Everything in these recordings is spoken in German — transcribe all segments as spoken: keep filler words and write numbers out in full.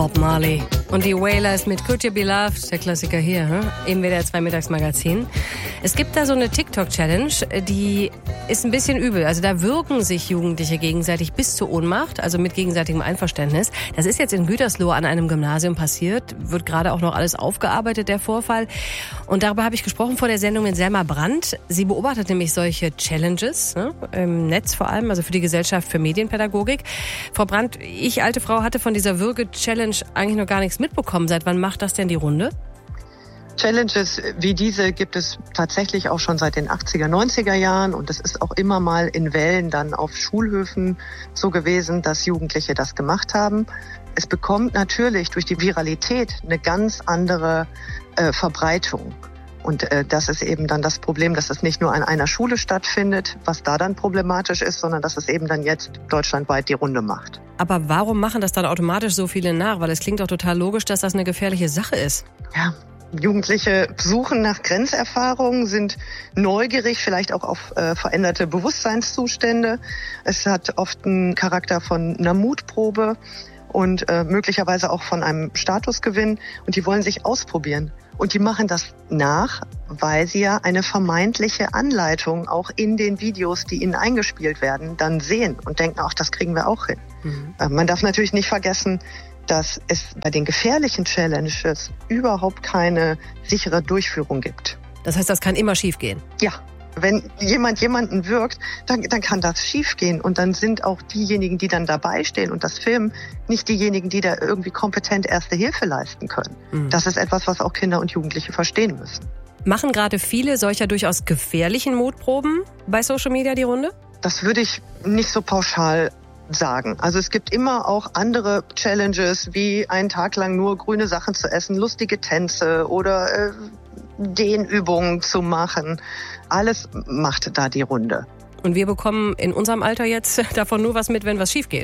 Bob Marley und die Wailers mit Could You Be Loved, der Klassiker hier, hm? Im W D R zwei Mittagsmagazin. Es gibt da so eine TikTok-Challenge, die ist ein bisschen übel. Also da würgen sich Jugendliche gegenseitig bis zur Ohnmacht, also mit gegenseitigem Einverständnis. Das ist jetzt in Gütersloh an einem Gymnasium passiert, wird gerade auch noch alles aufgearbeitet, der Vorfall. Und darüber habe ich gesprochen vor der Sendung mit Selma Brandt. Sie beobachtet nämlich solche Challenges, ne? Im Netz vor allem, also für die Gesellschaft für Medienpädagogik. Frau Brandt, ich, alte Frau, hatte von dieser Würge-Challenge eigentlich noch gar nichts mitbekommen. Seit wann macht das denn die Runde? Challenges wie diese gibt es tatsächlich auch schon seit den achtziger, neunziger Jahren und es ist auch immer mal in Wellen dann auf Schulhöfen so gewesen, dass Jugendliche das gemacht haben. Es bekommt natürlich durch die Viralität eine ganz andere äh, Verbreitung. Und äh, das ist eben dann das Problem, dass es nicht nur an einer Schule stattfindet, was da dann problematisch ist, sondern dass es eben dann jetzt deutschlandweit die Runde macht. Aber warum machen das dann automatisch so viele nach? Weil es klingt doch total logisch, dass das eine gefährliche Sache ist. Ja. Jugendliche suchen nach Grenzerfahrungen, sind neugierig, vielleicht auch auf äh, veränderte Bewusstseinszustände. Es hat oft einen Charakter von einer Mutprobe und äh, möglicherweise auch von einem Statusgewinn. Und die wollen sich ausprobieren. Und die machen das nach, weil sie ja eine vermeintliche Anleitung auch in den Videos, die ihnen eingespielt werden, dann sehen und denken, ach, das kriegen wir auch hin. Mhm. Äh, man darf natürlich nicht vergessen, dass es bei den gefährlichen Challenges überhaupt keine sichere Durchführung gibt. Das heißt, das kann immer schiefgehen? Ja, wenn jemand jemanden wirkt, dann, dann kann das schiefgehen. Und dann sind auch diejenigen, die dann dabei stehen und das filmen, nicht diejenigen, die da irgendwie kompetent Erste Hilfe leisten können. Mhm. Das ist etwas, was auch Kinder und Jugendliche verstehen müssen. Machen gerade viele solcher durchaus gefährlichen Mutproben bei Social Media die Runde? Das würde ich nicht so pauschal sagen. Also es gibt immer auch andere Challenges, wie einen Tag lang nur grüne Sachen zu essen, lustige Tänze oder äh, Dehnübungen zu machen. Alles macht da die Runde. Und wir bekommen in unserem Alter jetzt davon nur was mit, wenn was schief geht?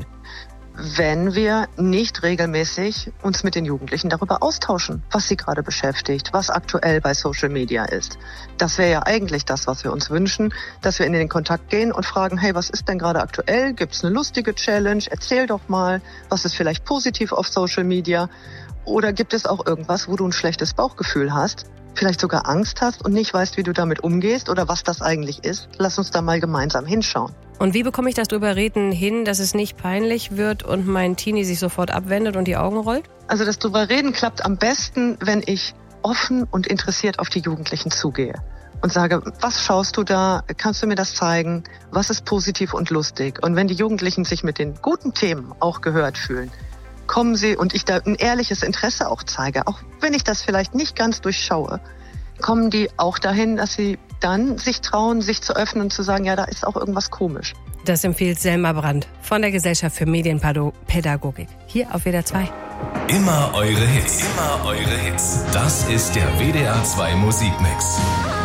Wenn wir nicht regelmäßig uns mit den Jugendlichen darüber austauschen, was sie gerade beschäftigt, was aktuell bei Social Media ist. Das wäre ja eigentlich das, was wir uns wünschen, dass wir in den Kontakt gehen und fragen, hey, was ist denn gerade aktuell? Gibt es eine lustige Challenge? Erzähl doch mal, was ist vielleicht positiv auf Social Media? Oder gibt es auch irgendwas, wo du ein schlechtes Bauchgefühl hast, vielleicht sogar Angst hast und nicht weißt, wie du damit umgehst oder was das eigentlich ist? Lass uns da mal gemeinsam hinschauen. Und wie bekomme ich das drüber reden hin, dass es nicht peinlich wird und mein Teenie sich sofort abwendet und die Augen rollt? Also das drüber reden klappt am besten, wenn ich offen und interessiert auf die Jugendlichen zugehe und sage, was schaust du da? Kannst du mir das zeigen? Was ist positiv und lustig? Und wenn die Jugendlichen sich mit den guten Themen auch gehört fühlen, kommen sie und ich da ein ehrliches Interesse auch zeige, auch wenn ich das vielleicht nicht ganz durchschaue, kommen die auch dahin, dass sie dann sich trauen, sich zu öffnen und zu sagen, ja, da ist auch irgendwas komisch. Das empfiehlt Selma Brandt von der Gesellschaft für Medienpädagogik. Hier auf W D R zwei. Immer eure Hits. Immer eure Hits. Das ist der W D R zwei Musikmix.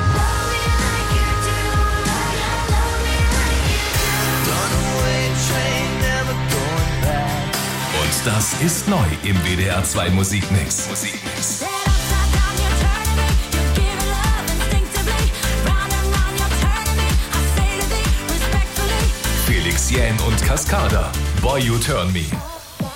Und das ist neu im W D R zwei Musikmix. Musikmix. Felix Jähn und Cascada, Boy You Turn Me.